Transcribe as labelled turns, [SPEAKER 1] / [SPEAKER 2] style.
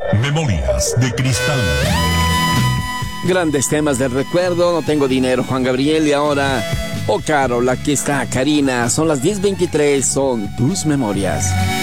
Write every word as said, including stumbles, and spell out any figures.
[SPEAKER 1] Memorias de Cristal.
[SPEAKER 2] Grandes temas del recuerdo. No tengo dinero, Juan Gabriel. Y ahora, oh Carol, aquí está Karina. Son las diez veintitrés, son tus memorias.